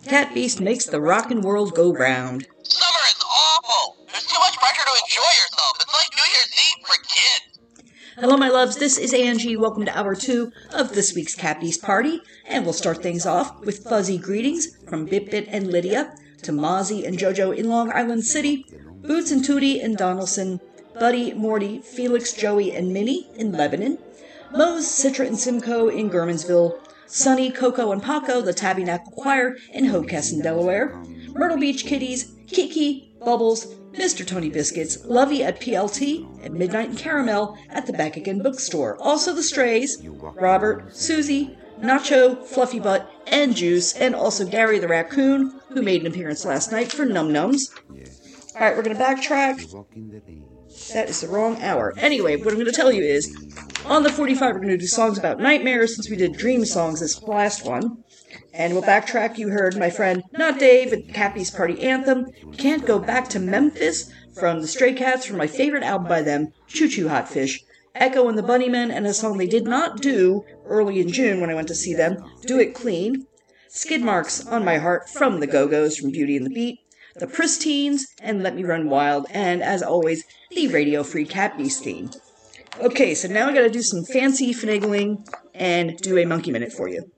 Cat Beast makes the rockin' world go round. Summer is awful. There's too much pressure to enjoy yourself. It's like New Year's Eve for kids. Hello, my loves. This is Angie. Welcome to Hour 2 of this week's Cat Beast Party. And we'll start things off with fuzzy greetings from Bit and Lydia, to Mozzie and JoJo in Long Island City, Boots and Tootie in Donaldson, Buddy, Morty, Felix, Joey, and Minnie in Lebanon, Mose, Citra, and Simcoe in Gurmansville, Sonny, Coco, and Paco, the Tabernacle Choir in Hockessin, Delaware, Myrtle Beach Kitties, Kiki, Bubbles, Mr. Tony Biscuits, Lovey at PLT, and Midnight and Caramel at the Back Again Bookstore. Also the Strays, Robert, Susie, Nacho, Fluffy Butt, and Juice, and also Gary the Raccoon, who made an appearance last night for Num Nums. Alright, we're going to backtrack. That is the wrong hour. Anyway, what I'm going to tell you is, on the 45, we're going to do songs about nightmares, since we did dream songs this last one. And we'll backtrack. You heard my friend, not Dave, at Cat Beast Party Anthem, Can't Go Back to Memphis, from the Stray Cats, from my favorite album by them, Choo Choo Hot Fish, Echo and the Bunnymen, and a song they did not do early in June when I went to see them, Do It Clean, Skid Marks on My Heart from the Go-Go's from Beauty and the Beat, the Pristines, and Let Me Run Wild, and as always, the Radio Free Cat Beast theme. Okay, so now I gotta do some fancy finagling and do a monkey minute for you.